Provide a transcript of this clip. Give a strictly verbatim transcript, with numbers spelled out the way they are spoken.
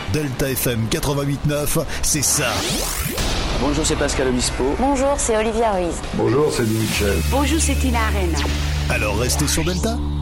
Delta F M quatre-vingt-huit neuf, c'est ça. Bonjour, c'est Pascal Obispo. Bonjour, c'est Olivia Ruiz. Bonjour, c'est Louis Michel. Bonjour, c'est Tina Arena. Alors restez sur Delta.